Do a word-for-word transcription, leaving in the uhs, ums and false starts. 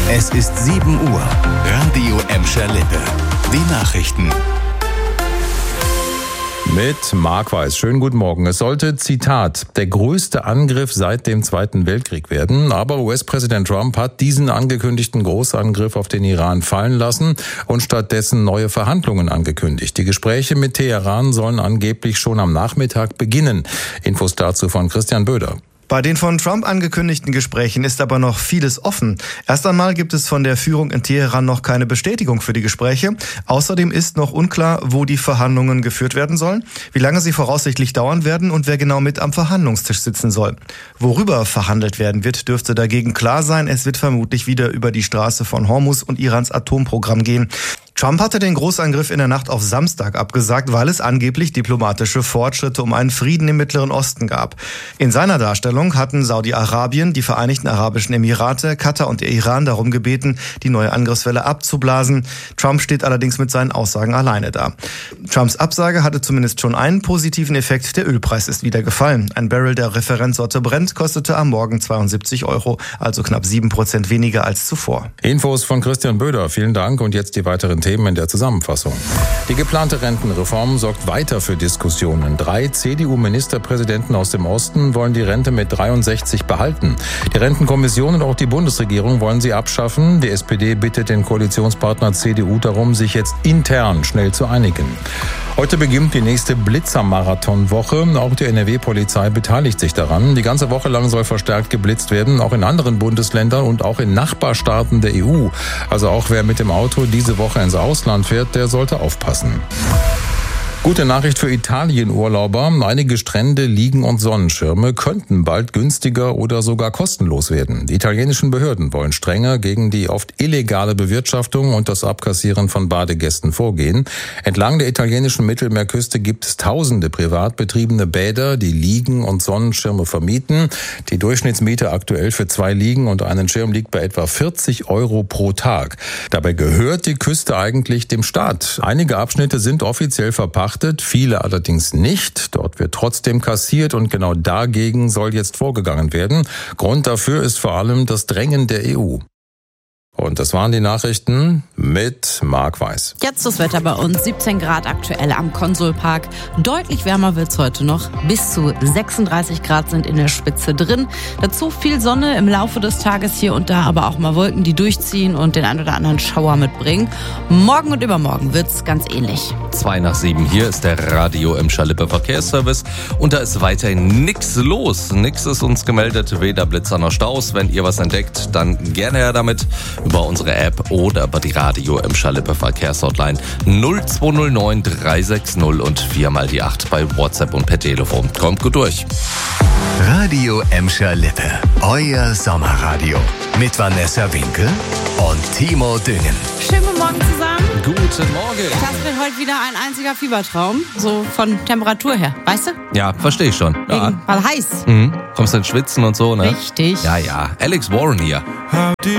Es ist sieben Uhr. Radio Emscher Lippe. Die Nachrichten. Mit Marc Weiß. Schönen guten Morgen. Es sollte, Zitat, der größte Angriff seit dem Zweiten Weltkrieg werden. Aber U S-Präsident Trump hat diesen angekündigten Großangriff auf den Iran fallen lassen und stattdessen neue Verhandlungen angekündigt. Die Gespräche mit Teheran sollen angeblich schon am Nachmittag beginnen. Infos dazu von Christian Böder. Bei den von Trump angekündigten Gesprächen ist aber noch vieles offen. Erst einmal gibt es von der Führung in Teheran noch keine Bestätigung für die Gespräche. Außerdem ist noch unklar, wo die Verhandlungen geführt werden sollen, wie lange sie voraussichtlich dauern werden und wer genau mit am Verhandlungstisch sitzen soll. Worüber verhandelt werden wird, dürfte dagegen klar sein. Es wird vermutlich wieder über die Straße von Hormuz und Irans Atomprogramm gehen. Trump hatte den Großangriff in der Nacht auf Samstag abgesagt, weil es angeblich diplomatische Fortschritte um einen Frieden im Mittleren Osten gab. In seiner Darstellung hatten Saudi-Arabien, die Vereinigten Arabischen Emirate, Katar und der Iran darum gebeten, die neue Angriffswelle abzublasen. Trump steht allerdings mit seinen Aussagen alleine da. Trumps Absage hatte zumindest schon einen positiven Effekt. Der Ölpreis ist wieder gefallen. Ein Barrel der Referenzsorte Brent kostete am Morgen zweiundsiebzig Euro, also knapp sieben Prozent weniger als zuvor. Infos von Christian Böder. Vielen Dank und jetzt die weiteren Themen in der Zusammenfassung. Die geplante Rentenreform sorgt weiter für Diskussionen. Drei C D U-Ministerpräsidenten aus dem Osten wollen die Rente mit dreiundsechzig behalten. Die Rentenkommission und auch die Bundesregierung wollen sie abschaffen. Die S P D bittet den Koalitionspartner C D U darum, sich jetzt intern schnell zu einigen. Heute beginnt die nächste Blitzer-Marathon-Woche. Auch die N R W-Polizei beteiligt sich daran. Die ganze Woche lang soll verstärkt geblitzt werden, auch in anderen Bundesländern und auch in Nachbarstaaten der E U. Also auch wer mit dem Auto diese Woche ins Ausland fährt, der sollte aufpassen. Gute Nachricht für Italien-Urlauber. Einige Strände, Liegen und Sonnenschirme könnten bald günstiger oder sogar kostenlos werden. Die italienischen Behörden wollen strenger gegen die oft illegale Bewirtschaftung und das Abkassieren von Badegästen vorgehen. Entlang der italienischen Mittelmeerküste gibt es tausende privat betriebene Bäder, die Liegen und Sonnenschirme vermieten. Die Durchschnittsmiete aktuell für zwei Liegen und einen Schirm liegt bei etwa vierzig Euro pro Tag. Dabei gehört die Küste eigentlich dem Staat. Einige Abschnitte sind offiziell verpachtet, viele allerdings nicht. Dort wird trotzdem kassiert und genau dagegen soll jetzt vorgegangen werden. Grund dafür ist vor allem das Drängen der E U. Und das waren die Nachrichten mit Marc Weiß. Jetzt das Wetter bei uns, siebzehn Grad aktuell am Konsulpark. Deutlich wärmer wird's heute noch. Bis zu sechsunddreißig Grad sind in der Spitze drin. Dazu viel Sonne im Laufe des Tages hier und da, aber auch mal Wolken, die durchziehen und den ein oder anderen Schauer mitbringen. Morgen und übermorgen wird's ganz ähnlich. Zwei nach sieben, hier ist der Radio Emscher Lippe Verkehrsservice und da ist weiterhin nichts los. Nix ist uns gemeldet, weder Blitzer noch Staus. Wenn ihr was entdeckt, dann gerne her damit. Über unsere App oder über die Radio Emscher Lippe Verkehrshotline null zwei null neun drei sechs null und viermal die acht bei WhatsApp und per Telefon. Kommt gut durch. Radio Emscher Lippe. Euer Sommerradio. Mit Vanessa Winkel und Timo Düngen. Schönen guten Morgen zusammen. Guten Morgen. Das wird heute wieder ein einziger Fiebertraum, so von Temperatur her, weißt du? Ja, verstehe ich schon. Ja. Wegen, weil heiß. Mhm. Kommst du ins Schwitzen und so, ne? Richtig. Ja, ja. Alex Warren hier.